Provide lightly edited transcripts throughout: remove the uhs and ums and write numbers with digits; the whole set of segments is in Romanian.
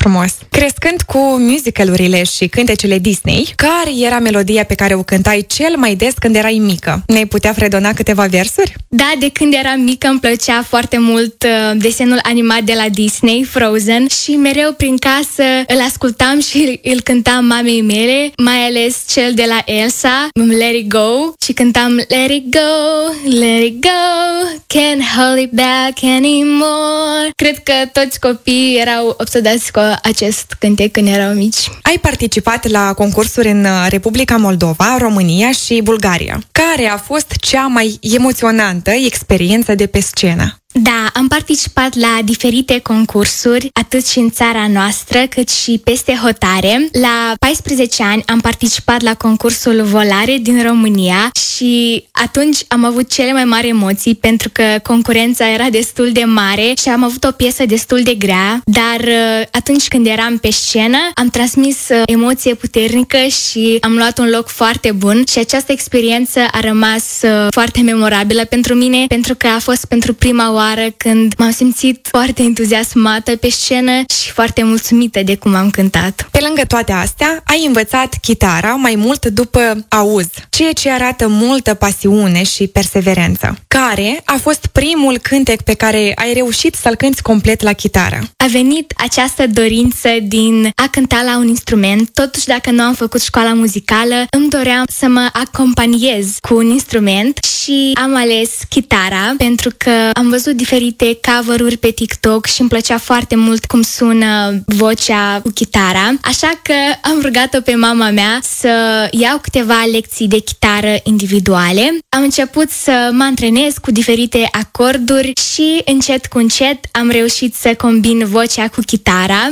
frumos! Crescând cu musicalurile și cântecele Disney, care era melodia pe care o cântai cel mai des când erai mică? Ne-ai putea fredona câteva versuri? Da, de când eram mică îmi plăcea foarte mult desenul animat de la Disney, Frozen, și mereu prin casă îl ascultam și îl cântam mamei mele, mai ales cel de la Elsa, Let It Go, și cântam Let It Go, Let It Go, can't hold it back anymore. Cred că toți copiii erau obsedați cu acest cântec când erau mici. Ai participat la concursuri în Republica Moldova, România și Bulgaria. Care a fost cea mai emoționantă experiență de pe scenă? Da, am participat la diferite concursuri, atât și în țara noastră, cât și peste hotare. La 14 ani am participat la concursul Volare din România și atunci am avut cele mai mari emoții pentru că concurența era destul de mare și am avut o piesă destul de grea, dar atunci când eram pe scenă am transmis emoție puternică și am luat un loc foarte bun și această experiență a rămas foarte memorabilă pentru mine pentru că a fost pentru prima oară când m-am simțit foarte entuziasmată pe scenă și foarte mulțumită de cum am cântat. Pe lângă toate astea, ai învățat chitara mai mult după auz, ceea ce arată multă pasiune și perseverență. Care a fost primul cântec pe care ai reușit să-l cânți complet la chitară? A venit această dorință din a cânta la un instrument. Totuși, dacă nu am făcut școala muzicală, îmi doream să mă acompaniez cu un instrument și am ales chitara pentru că am văzut diferite cover-uri pe TikTok și îmi plăcea foarte mult cum sună vocea cu chitara, așa că am rugat-o pe mama mea să iau câteva lecții de chitară individuale. Am început să mă antrenez cu diferite acorduri și încet cu încet am reușit să combin vocea cu chitara.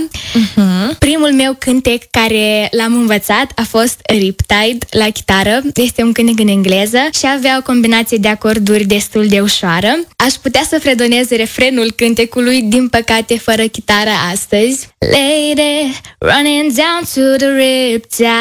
Primul meu cântec care l-am învățat a fost Riptide la chitară. Este un cântec în engleză și avea o combinație de acorduri destul de ușoară. Aș putea să fredonez refrenul cântecului, din păcate fără chitară astăzi. Lady, running down to the riptide.